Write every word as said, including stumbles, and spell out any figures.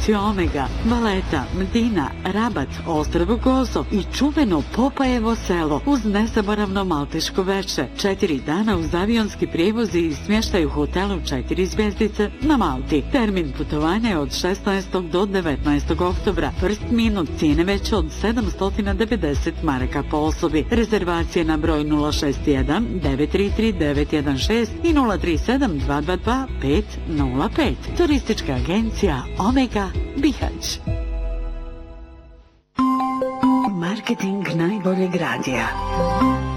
destinacija Omega, Valeta, Mdina, Rabat, Ostrvo Gozo i čuveno Popajevo selo uz nezaboravno malteško veče. Četiri dana uz avionski prijevoz i smještaj u hotelu četiri zvjezdice na Malti. Termin putovanja je od šesnaestog do devetnaestog oktobra. First minut cijene veće od sedamsto devedeset maraka po osobi. Rezervacije na broj nula šest jedan devet tri tri devet jedan šest i nula tri sedam dva dva dva pet nula pet. Turistička agencija Omega Bihać. Marketing najboljeg radija.